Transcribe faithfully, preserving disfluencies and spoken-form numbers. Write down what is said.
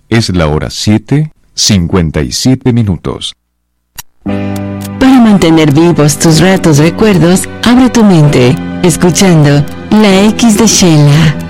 Es la hora siete, cincuenta y siete minutos. Para mantener vivos tus ratos recuerdos, abre tu mente, escuchando La X de Sheila.